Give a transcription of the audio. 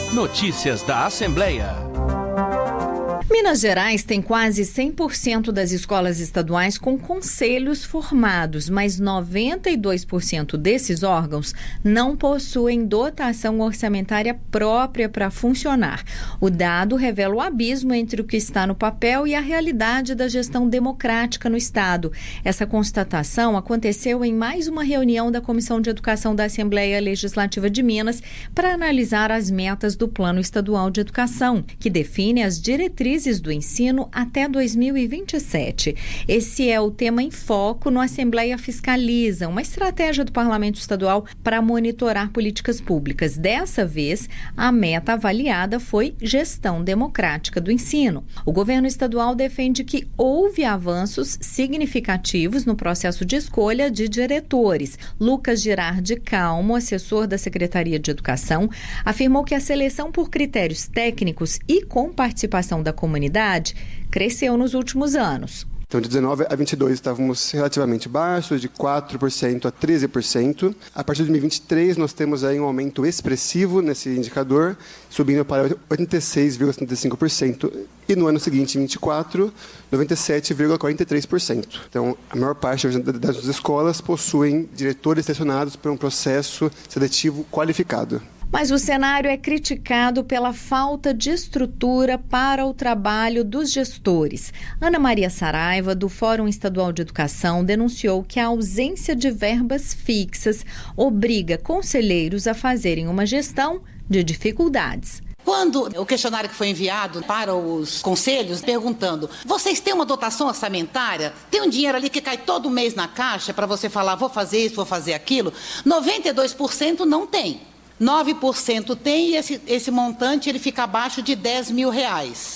Notícias da Assembleia. Minas Gerais tem quase 100% das escolas estaduais com conselhos formados, mas 92% desses órgãos não possuem dotação orçamentária própria para funcionar. O dado revela o abismo entre o que está no papel e a realidade da gestão democrática no Estado. Essa constatação aconteceu em mais uma reunião da Comissão de Educação da Assembleia Legislativa de Minas para analisar as metas do Plano Estadual de Educação, que define as diretrizes do ensino até 2027. Esse é o tema em foco no Assembleia Fiscaliza, uma estratégia do Parlamento Estadual para monitorar políticas públicas. Dessa vez, a meta avaliada foi gestão democrática do ensino. O governo estadual defende que houve avanços significativos no processo de escolha de diretores. Lucas Girardi Calmo, assessor da Secretaria de Educação, afirmou que a seleção por critérios técnicos e com participação da comunidade cresceu nos últimos anos. Então, de 19 a 22 estávamos relativamente baixos, de 4% a 13%. A partir de 2023, nós temos aí um aumento expressivo nesse indicador, subindo para 86,75%. E no ano seguinte, em 24, 97,43%. Então, a maior parte das escolas possuem diretores selecionados por um processo seletivo qualificado. Mas o cenário é criticado pela falta de estrutura para o trabalho dos gestores. Ana Maria Saraiva, do Fórum Estadual de Educação, denunciou que a ausência de verbas fixas obriga conselheiros a fazerem uma gestão de dificuldades. Quando o questionário que foi enviado para os conselhos, perguntando, vocês têm uma dotação orçamentária? Tem um dinheiro ali que cai todo mês na caixa para você falar, vou fazer isso, vou fazer aquilo? 92% não tem. 9% tem e esse montante ele fica abaixo de R$10 mil.